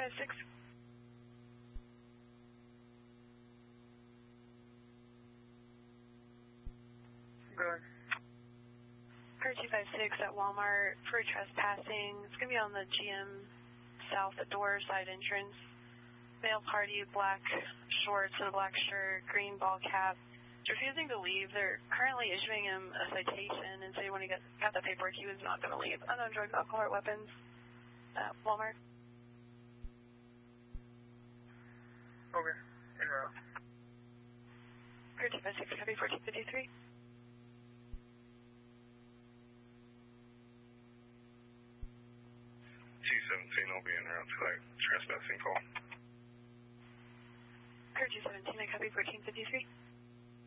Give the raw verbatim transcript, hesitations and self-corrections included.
five six. Good. Car two five six at Walmart for trespassing. It's going to be on the G M South door side entrance. Male party, black shorts and a black shirt, green ball cap. Refusing to leave. They're currently issuing him a citation and say when he got, got the paperwork he was not going to leave. Unknown drugs, alcohol, or weapons at Walmart. Okay. En route. Car two five six, copy fourteen fifty-three. T seventeen will be en route to that trespassing call. Car two seventeen, I copy fourteen fifty-three.